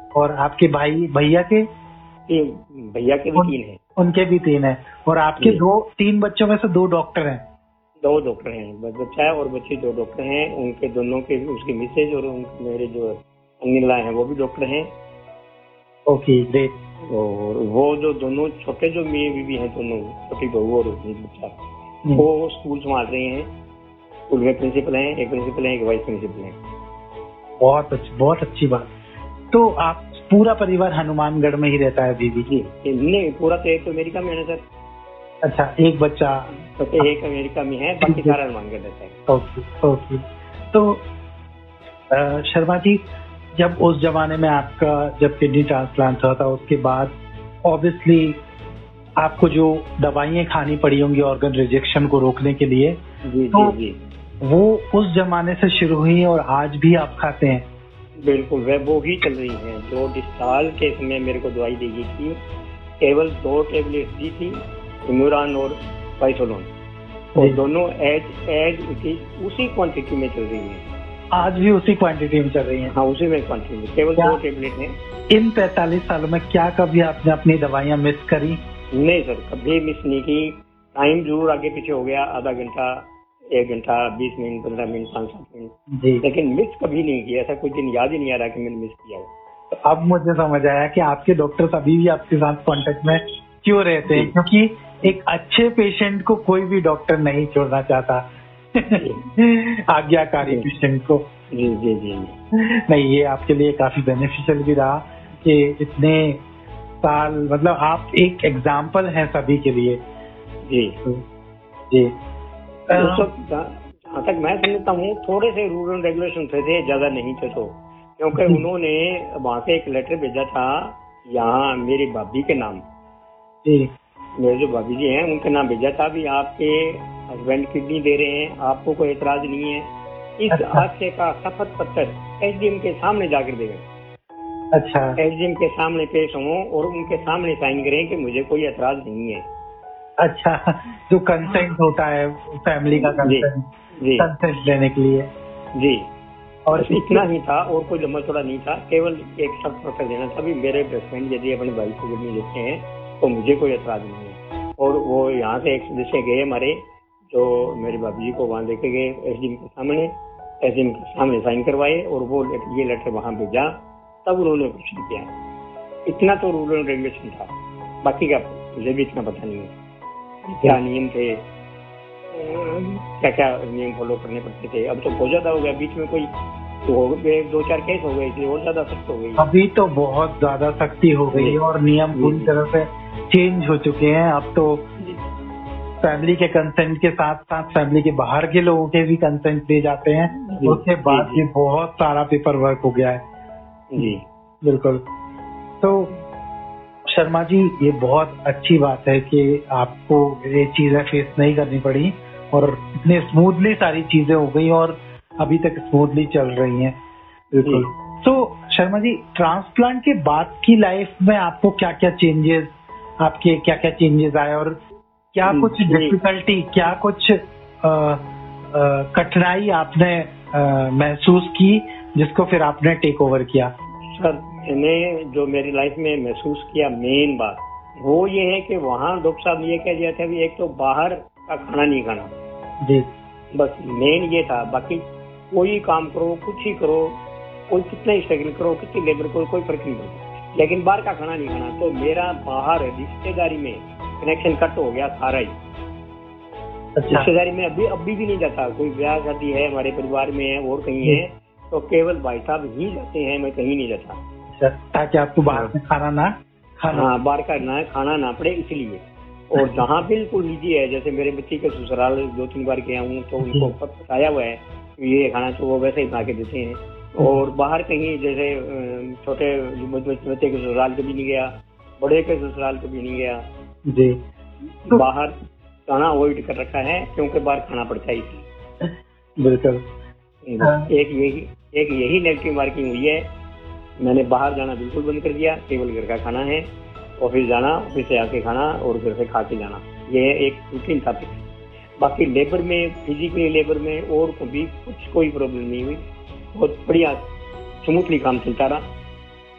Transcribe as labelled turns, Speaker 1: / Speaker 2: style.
Speaker 1: और आपके भैया के
Speaker 2: भैया के भी 3 हैं।
Speaker 1: उनके भी 3 हैं। और आपके 3 बच्चों में से 2 डॉक्टर हैं?
Speaker 2: 2 डॉक्टर हैं, बच्चा है और बच्ची 2 डॉक्टर हैं। उनके दोनों के, उसकी मिसेज और मेरे जो अंगिला हैं वो भी डॉक्टर हैं।
Speaker 1: Okay, great.
Speaker 2: और वो जो दोनों छोटे जो मेरे बीवी हैं, दोनों छोटी बहू और बच्चा, वो स्कूल संभाल रहे हैं। स्कूल में प्रिंसिपल हैं, एक प्रिंसिपल है, एक वाइस प्रिंसिपल है।
Speaker 1: बहुत अच्छी बात। तो आप पूरा परिवार हनुमानगढ़ में ही रहता है बीवी?
Speaker 2: जी नहीं, पूरा तो एक तो अमेरिका में है सर।
Speaker 1: अच्छा, एक बच्चा
Speaker 2: एक अमेरिका में है, बाकी सारा हनुमानगढ़ रहता है।
Speaker 1: ओके। तो शर्मा जी, जब उस जमाने में आपका जब किडनी ट्रांसप्लांट हुआ था, उसके बाद ऑब्वियसली आपको जो दवाइयाँ खानी पड़ी होंगी ऑर्गन रिजेक्शन को रोकने के लिए,
Speaker 2: जी।
Speaker 1: वो उस जमाने से शुरू हुई और आज भी आप खाते हैं?
Speaker 2: बिल्कुल, वो ही चल रही है। जो डिस्चार्ज के समय मेरे को दवाई दी गई थी, केवल 2 टेबलेट दी थी, इम्यूरान और पाइसोलोन, और दोनों एज उसी क्वांटिटी में चल रही है।
Speaker 1: आज भी उसी क्वांटिटी में चल रही है?
Speaker 2: हाँ, उसी में क्वांटिटी में, केवल 2 टेबलेट है।
Speaker 1: इन 45 सालों में क्या कभी आपने अपनी दवाइयाँ मिस करी?
Speaker 2: नहीं सर, कभी मिस नहीं की। टाइम जरूर आगे पीछे हो गया, आधा घंटा, 1 घंटा, 20 मिनट, 15 मिनट, 5-7 मिनट, लेकिन मिस कभी नहीं किया। ऐसा कोई दिन याद ही नहीं आ रहा कि मैंने मिस किया हो।
Speaker 1: तो अब मुझे समझ आया कि आपके डॉक्टर अभी भी आपके साथ कांटेक्ट में क्यों रहते हैं, क्योंकि एक अच्छे पेशेंट को कोई भी डॉक्टर नहीं छोड़ना चाहता आज्ञाकारी पेशेंट को।
Speaker 2: जी।
Speaker 1: नहीं, ये आपके लिए काफी बेनिफिशियल भी रहा कि इतने साल, मतलब आप एक एग्जाम्पल हैं सभी के लिए। जी।
Speaker 2: जहाँ तक मैं समझता हूँ, थोड़े से रूल रेगुलेशन थे, ज्यादा नहीं थे। तो क्योंकि उन्होंने वहाँ से एक लेटर भेजा था यहाँ मेरी भाभी के नाम, मेरे जो भाभी जी हैं उनके नाम भेजा था, भी आपके हस्बैंड किडनी दे रहे हैं, आपको कोई एतराज नहीं है। इस हादसे का शपथ पत्र एसडीएम के सामने जाकर देंगे।
Speaker 1: अच्छा।
Speaker 2: एसडीएम के सामने पेश हों और उनके सामने साइन करें कि मुझे कोई एतराज नहीं है।
Speaker 1: अच्छा, जो कंसेंट होता है फैमिली का, कंसेंट लेने के लिए।
Speaker 2: जी। और इतना ही था, और कोई लंबा चौड़ा नहीं था, केवल एक शब्द पत्र देना था, भी मेरे हस्बैंड यदि अपने भाई को किडनी देते हैं तो मुझे कोई एतराज नहीं है। और वो यहाँ से एक सदस्य गए हमारे, जो मेरी भाभी जी को वहाँ लेके गए एसडीएम के सामने साइन करवाए, और वो ये लेटर वहाँ भेजा, तब उन्होंने कुछ नहीं किया। इतना तो रूल एंड रेगुलेशन था, बाकी का मुझे भी इतना पता नहीं है क्या नियम थे, क्या नियम फॉलो करने पड़ते थे। अब तो बहुत ज्यादा हो गया, बीच में कोई 2-4 केस हो गए, इसलिए और ज्यादा सख्त हो गई।
Speaker 1: अभी तो बहुत ज्यादा सख्ती हो गई और नियम पूरी तरह से चेंज हो चुके हैं। अब तो फैमिली के कंसेंट के साथ साथ फैमिली के बाहर के लोगों के भी कंसेंट दिए जाते हैं, उसके बाद भी बहुत सारा पेपर वर्क हो गया है।
Speaker 2: जी
Speaker 1: बिल्कुल। तो शर्मा जी, ये बहुत अच्छी बात है कि आपको ये चीजें फेस नहीं करनी पड़ी और इतने स्मूथली सारी चीजें हो गई और अभी तक स्मूथली चल रही हैं। बिल्कुल। तो शर्मा जी, ट्रांसप्लांट के बाद की लाइफ में आपको क्या क्या चेंजेस आए और क्या कुछ डिफिकल्टी, क्या कुछ कठिनाई आपने महसूस की जिसको फिर आपने टेक ओवर किया?
Speaker 2: सर, मैंने जो मेरी लाइफ में महसूस किया, मेन बात वो ये है कि वहाँ डॉक्टर साहब ये कह दिया था भी एक तो बाहर का खाना नहीं खाना
Speaker 1: जी,
Speaker 2: बस मेन ये था। बाकी कोई काम करो, कुछ ही करो, कोई कितना ही स्ट्रगल करो, कितनी लेबर करो, कोई फर्क नहीं पड़ता, लेकिन बाहर का खाना नहीं खाना। तो मेरा बाहर रिश्तेदारी में कनेक्शन कट हो गया सारा ही। रिश्तेदारी में अभी भी नहीं जाता। कोई ब्याह शादी है हमारे परिवार में है और कहीं है तो केवल भाई साहब ही जाते हैं, मैं कहीं नहीं जाता,
Speaker 1: ताकि आपको बाहर में खाना ना
Speaker 2: बाहर का ना खाना ना पड़े इसलिए। और जहाँ बिल्कुल निजी है, जैसे मेरे बच्चे के ससुराल 2-3 बार गया हूँ तो उनको बताया हुआ है ये खाना, तो वो वैसे ही बना के देते हैं। और बाहर कहीं जैसे छोटे बच्चे के ससुराल कभी नहीं गया, बड़े के ससुराल कभी नहीं गया
Speaker 1: जी।
Speaker 2: तो बाहर खाना अवॉइड कर रखा है क्योंकि बाहर खाना पड़ता है इसलिए।
Speaker 1: बिल्कुल।
Speaker 2: एक यही नेगेटिव मार्किंग हुई है। मैंने बाहर जाना बिल्कुल बंद कर दिया, केवल घर का खाना है। ऑफिस जाना, ऑफिस से आके खाना और घर से खा के जाना, ये एक रूटीन था। बाकी लेबर में, फिजिकली लेबर में और कभी कोई प्रॉब्लम नहीं हुई, बहुत बढ़िया स्मूथली काम चलता रहा।